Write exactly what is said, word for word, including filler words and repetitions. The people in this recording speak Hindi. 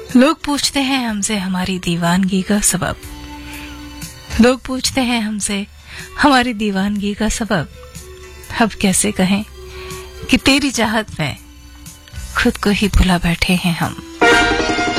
लोग पूछते हैं हमसे हमारी दीवानगी का सबब, लोग पूछते हैं हमसे हमारी दीवानगी का सबब। अब कैसे कहें कि तेरी चाहत में खुद को ही भुला बैठे हैं हम।